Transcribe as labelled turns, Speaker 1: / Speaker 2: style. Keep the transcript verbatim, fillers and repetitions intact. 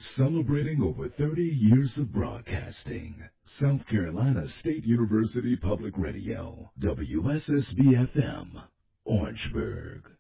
Speaker 1: Celebrating over thirty years of broadcasting. South Carolina State University Public Radio, W S S B F M, Orangeburg.